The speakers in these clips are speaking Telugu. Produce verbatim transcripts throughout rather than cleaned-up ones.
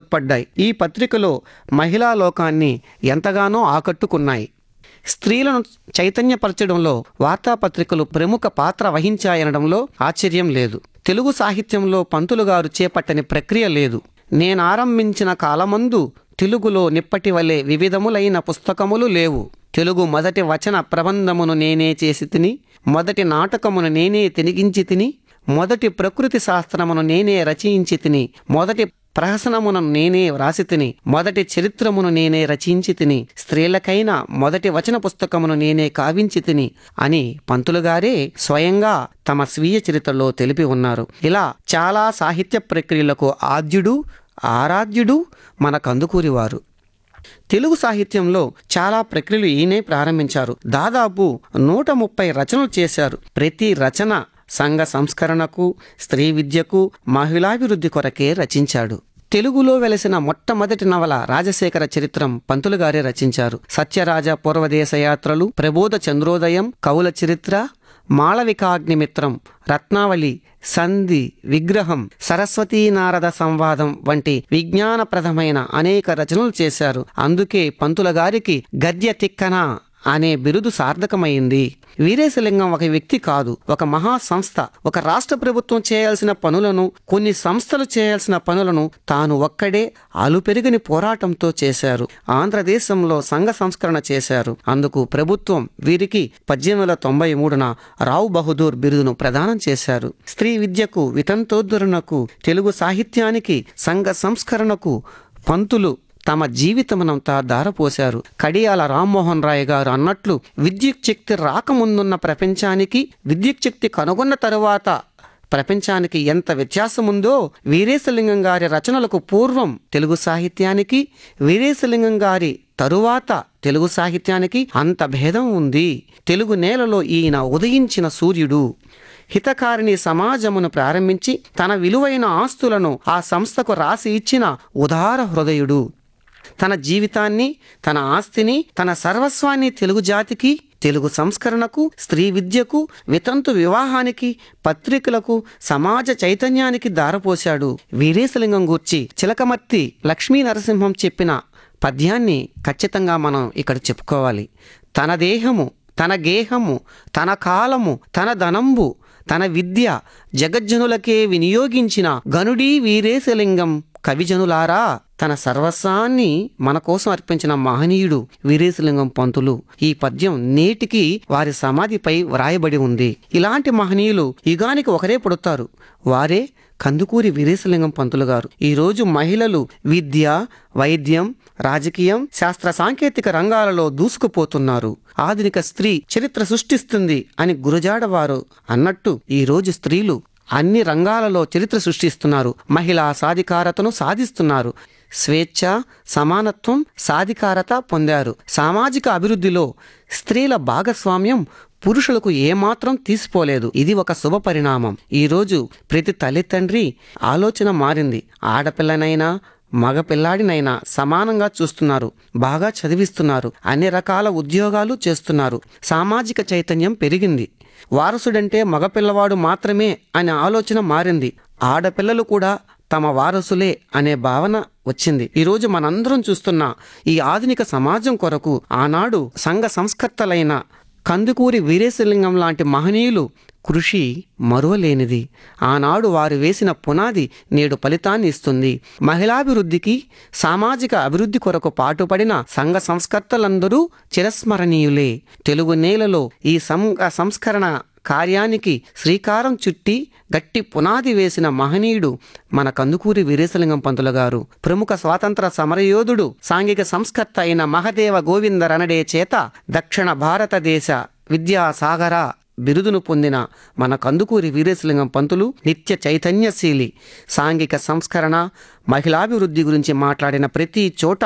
తోడ్పడ్డాయి. ఈ పత్రికలో మహిళా లోకాన్ని ఎంతగానో ఆకట్టుకున్నాయి. స్త్రీలను చైతన్యపరచడంలో వార్తాపత్రికలు ప్రముఖ పాత్ర వహించాయనడంలో ఆశ్చర్యం లేదు. తెలుగు సాహిత్యంలో పంతులు గారు చేపట్టని ప్రక్రియ లేదు. నేనారంభించిన కాలమందు తెలుగులో నిప్పటి వలె వివిధములైన పుస్తకములు లేవు. తెలుగు మొదటి వచన ప్రబంధమును నేనే చేసి తిని, మొదటి నాటకమును నేనే తెనిగించి తిని, మొదటి ప్రకృతి శాస్త్రమును నేనే రచయించి తిని, మొదటి ప్రహసనమును నేనే వ్రాసి తిని, మొదటి చరిత్రమును నేనే రచించి తిని, స్త్రీలకైన మొదటి వచన పుస్తకమును నేనే కావించి తిని అని పంతులుగారే స్వయంగా తమ స్వీయ చరిత్రలో తెలిపి ఉన్నారు. ఇలా చాలా సాహిత్య ప్రక్రియలకు ఆద్యుడు ఆరాధ్యుడు మన కందుకూరివారు. తెలుగు సాహిత్యంలో చాలా ప్రక్రియలు ఈయనే ప్రారంభించారు. దాదాపు నూట ముప్పై రచనలు చేశారు. ప్రతి రచన సంఘ సంస్కరణకు, స్త్రీ విద్యకు, మహిళాభివృద్ధి కొరకే రచించాడు. తెలుగులో వెలసిన మొట్టమొదటి నవల రాజశేఖర చరిత్రం పంతులుగారే రచించారు. సత్యరాజ పూర్వదేశ యాత్రలు, ప్రబోధ చంద్రోదయం, కవుల చరిత్ర, మాళవికాగ్నిమిత్రం, రత్నావళి, సంధి, విగ్రహం, సరస్వతీ నారద సంవాదం వంటి విజ్ఞానప్రదమైన అనేక రచనలు చేశారు. అందుకే పంతుల గారికి గద్య తిక్కన అనే బిరుదు సార్థకమైంది. వీరేశలింగం ఒక వ్యక్తి కాదు, ఒక మహా సంస్థ. ఒక రాష్ట్ర ప్రభుత్వం చేయాల్సిన పనులను, కొన్ని సంస్థలు చేయాల్సిన పనులను తాను ఒక్కడే అలుపెరుగని పోరాటంతో చేశారు. ఆంధ్రదేశంలో సంఘ సంస్కరణ చేశారు. అందుకు ప్రభుత్వం వీరికి పద్దెనిమిది వందల తొంభై మూడున రావు బహదూర్ బిరుదును ప్రదానం చేశారు. స్త్రీ విద్యకు, వితంతోద్ధరణకు, తెలుగు సాహిత్యానికి, సంఘ సంస్కరణకు పంతులు తమ జీవితమునంతా దారపోశారు. కడియాల రామ్మోహన్ రాయ్ గారు అన్నట్లు, విద్యుత్ శక్తి రాకముందున్న ప్రపంచానికి, విద్యుత్ శక్తి కనుగొన్న తరువాత ప్రపంచానికి ఎంత వ్యత్యాసముందో వీరేశలింగం గారి రచనలకు పూర్వం తెలుగు సాహిత్యానికి, వీరేశలింగం గారి తరువాత తెలుగు సాహిత్యానికి అంత భేదం ఉంది. తెలుగు నేలలో ఈయన ఉదయించిన సూర్యుడు. హితకారిణి సమాజమును ప్రారంభించి తన విలువైన ఆస్తులను ఆ సంస్థకు రాసి ఇచ్చిన ఉదార హృదయుడు. తన జీవితాన్ని, తన ఆస్తిని, తన సర్వస్వాన్ని తెలుగు జాతికి, తెలుగు సంస్కరణకు, స్త్రీ విద్యకు, వితంతు వివాహానికి, పత్రికలకు, సమాజ చైతన్యానికి దారపోశాడు. వీరేశలింగం గూర్చి చిలకమర్తి లక్ష్మీ నరసింహం చెప్పిన పద్యాన్ని ఖచ్చితంగా మనం ఇక్కడ చెప్పుకోవాలి. తన దేహము, తన గేహము, తన కాలము, తన ధనంబు, తన విద్య జగజ్జనులకే వినియోగించిన గనుడీ వీరేశలింగం కవిజనులారా. తన సర్వస్వాన్ని మన కోసం అర్పించిన మహనీయుడు వీరేశలింగం పంతులు. ఈ పద్యం నేటికి వారి సమాధిపై వ్రాయబడి ఉంది. ఇలాంటి మహనీయులు యుగానికి ఒకరే పుడతారు. వారే కందుకూరి వీరేశలింగం పంతులు గారు. ఈరోజు మహిళలు విద్య, వైద్యం, రాజకీయం, శాస్త్ర సాంకేతిక రంగాలలో దూసుకుపోతున్నారు. ఆధునిక స్త్రీ చరిత్ర సృష్టిస్తుంది అని గురజాడవారు అన్నట్టు ఈరోజు స్త్రీలు అన్ని రంగాలలో చరిత్ర సృష్టిస్తున్నారు. మహిళా సాధికారతను సాధిస్తున్నారు. స్వేచ్ఛ, సమానత్వం, సాధికారత పొందారు. సామాజిక అభివృద్ధిలో స్త్రీల భాగస్వామ్యం పురుషులకు ఏమాత్రం తీసిపోలేదు. ఇది ఒక శుభ పరిణామం. ఈరోజు ప్రతి తల్లిదండ్రి ఆలోచన మారింది. ఆడపిల్లనైనా మగపిల్లాడినైనా సమానంగా చూస్తున్నారు. బాగా చదివిస్తున్నారు. అన్ని రకాల ఉద్యోగాలు చేస్తున్నారు. సామాజిక చైతన్యం పెరిగింది. వారసుడంటే మగపిల్లవాడు మాత్రమే అనే ఆలోచన మారింది. ఆడపిల్లలు కూడా తమ వారసులే అనే భావన వచ్చింది. ఈరోజు మనందరం చూస్తున్న ఈ ఆధునిక సమాజం కొరకు ఆనాడు సంఘ సంస్కర్తలైన కందుకూరి వీరేశలింగం లాంటి మహనీయులు కృషి మరువలేనిది. ఆనాడు వారు వేసిన పునాది నేడు ఫలితాన్ని ఇస్తుంది. మహిళాభివృద్ధికి, సామాజిక అభివృద్ధి కొరకు పాటుపడిన సంఘ సంస్కర్తలందరూ చిరస్మరణీయులే. తెలుగు నేలలో ఈ సంఘ సంస్కరణ కార్యానికి శ్రీకారం చుట్టి గట్టి పునాది వేసిన మహనీయుడు మన కందుకూరి వీరేశలింగం పంతులు గారు. ప్రముఖ స్వాతంత్ర సమరయోధుడు, సాంఘిక సంస్కర్త అయిన మహదేవ గోవింద రణడే చేత దక్షిణ భారతదేశ విద్యాసాగర బిరుదును పొందిన మన కందుకూరి వీరేశలింగం పంతులు నిత్య చైతన్యశీలి. సాంఘిక సంస్కరణ, మహిళాభివృద్ధి గురించి మాట్లాడిన ప్రతి చోట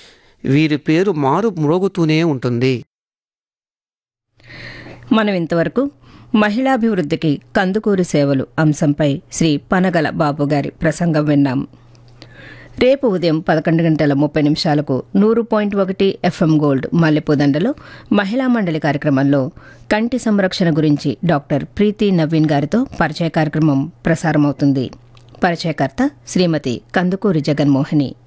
వీరి పేరు మారు మ్రోగుతూనే ఉంటుంది. మనం ఇంతవరకు మహిళాభివృద్ధికి కందుకూరి సేవలు అంశంపై శ్రీ పనగల బాబు గారి ప్రసంగం విన్నాం. రేపు ఉదయం పదకొండు గంటల ముప్పై నిమిషాలకు నూరు పాయింట్ ఒకటి ఎఫ్ఎం గోల్డ్ మల్లెపూదండలో మహిళా మండలి కార్యక్రమంలో కంటి సంరక్షణ గురించి డాక్టర్ ప్రీతి నవీన్ గారితో పరిచయ కార్యక్రమం ప్రసారమవుతుంది. పరిచయకర్త శ్రీమతి కందుకూరి జగన్మోహిని.